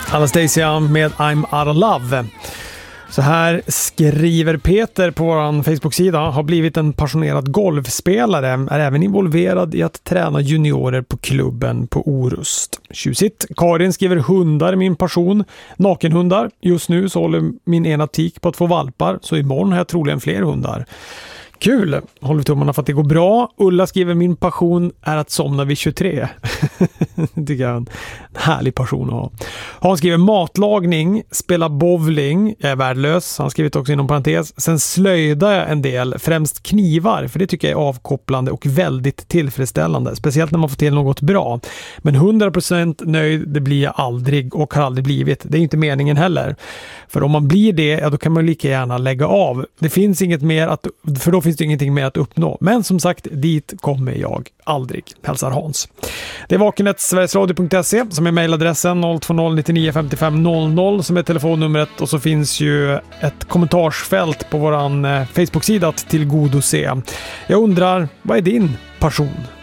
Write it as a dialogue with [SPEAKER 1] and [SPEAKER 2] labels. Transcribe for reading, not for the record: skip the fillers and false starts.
[SPEAKER 1] Anastasia med I'm Out of Love. Så här skriver Peter på vår Facebook-sida. Har blivit en passionerad golfspelare. Är även involverad i att träna juniorer på klubben på Orust. Tjusigt. Karin skriver hundar är min passion. Nakenhundar. Just nu så håller min ena tik på att få valpar. Så imorgon har jag troligen fler hundar. Kul! Håller tummarna för att det går bra. Ulla skriver min passion är att somna vid 23. Det tycker jag är en härlig passion att ha. Han skriver matlagning, spela bowling, jag är värdelös. Han skrivit också inom parentes. Sen slöjdar jag en del, främst knivar, för det tycker jag är avkopplande och väldigt tillfredsställande. Speciellt när man får till något bra. Men 100% nöjd, det blir jag aldrig och har aldrig blivit. Det är inte meningen heller. För om man blir det, ja, då kan man lika gärna lägga av. Det finns inget mer att, för då finns det ingenting mer att uppnå. Men som sagt, dit kommer jag aldrig. Hälsar Hans. Det är vakenet.sverigesradio.se som är mejladressen 020 99 55 00 som är telefonnumret, och så finns ju ett kommentarsfält på våran Facebook-sida att tillgodose. Jag undrar, vad är din passion?